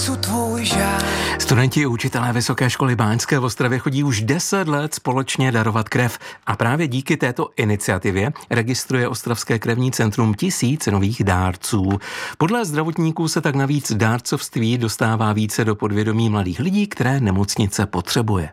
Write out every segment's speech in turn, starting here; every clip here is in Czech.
Studenti a učitelé Vysoké školy báňské v Ostravě chodí už 10 let společně darovat krev a právě díky této iniciativě registruje Ostravské krevní centrum 1000 nových dárců. Podle zdravotníků se tak navíc dárcovství dostává více do podvědomí mladých lidí, které nemocnice potřebuje.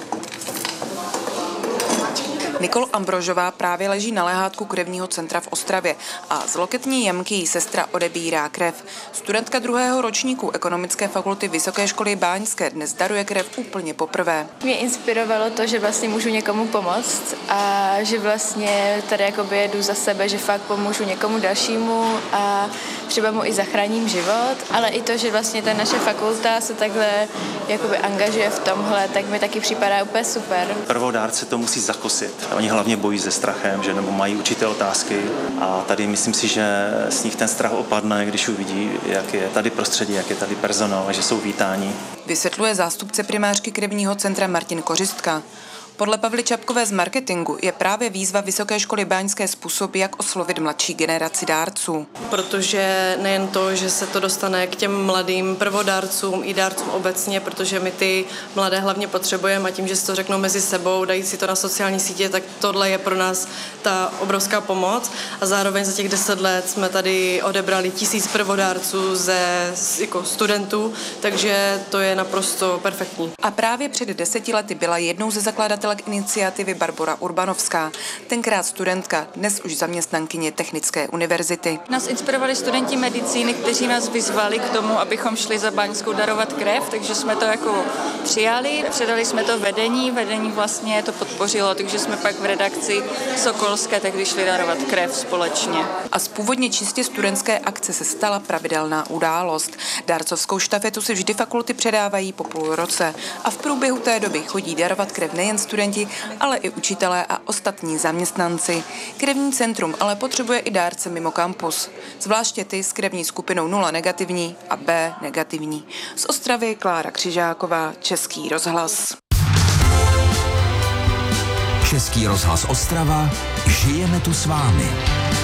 Nikol Ambrožová právě leží na lehátku krevního centra v Ostravě a z loketní jamky jí sestra odebírá krev. Studentka 2. ročníku ekonomické fakulty Vysoké školy báňské dnes daruje krev úplně poprvé. Mě inspirovalo to, že vlastně můžu někomu pomoct a že vlastně tady jakoby jedu za sebe, že fakt pomůžu někomu dalšímu a třeba mu i zachráním život, ale i to, že vlastně ta naše fakulta se takhle jakoby angažuje v tomhle, tak mi taky připadá úplně super. Prvodárce to musí zakosit. Oni hlavně bojí se strachem, že nebo mají určité otázky a tady myslím si, že z nich ten strach opadne, když uvidí, jak je tady prostředí, jak je tady personál a že jsou vítáni. Vysvětluje zástupce primářky krevního centra Martin Kořistka. Podle Pavly Čapkové z marketingu je právě výzva Vysoké školy báňské způsob, jak oslovit mladší generaci dárců. Protože nejen to, že se to dostane k těm mladým prvodárcům i dárcům obecně, protože my ty mladé hlavně potřebujeme a tím, že si to řeknou mezi sebou, dají si to na sociální sítě, tak tohle je pro nás ta obrovská pomoc a zároveň za těch 10 let jsme tady odebrali 1000 prvodárců jako studentů, takže to je naprosto perfektní. A právě před 10 lety byla jednou ze zakladatelek iniciativy Barbora Urbanovská, tenkrát studentka, dnes už zaměstnankyně Technické univerzity. Nás inspirovali studenti medicíny, kteří nás vyzvali k tomu, abychom šli za Báňskou darovat krev, takže jsme to jako přijali, předali jsme to vedení vlastně to podpořilo, takže jsme pak v redakci Sokolské tehdy šli darovat krev společně. A z původně čistě studentské akce se stala pravidelná událost. Dárcovskou štafetu si vždy fakulty předávají po půl roce a v průběhu té doby chodí darovat krev nejen studenti, ale i učitelé a ostatní zaměstnanci. Krevní centrum ale potřebuje i dárce mimo kampus, zvláště ty s krevní skupinou 0 negativní a B negativní. Z Ostravy Klára Křižáková, Český rozhlas. Český rozhlas Ostrava, žijeme tu s vámi.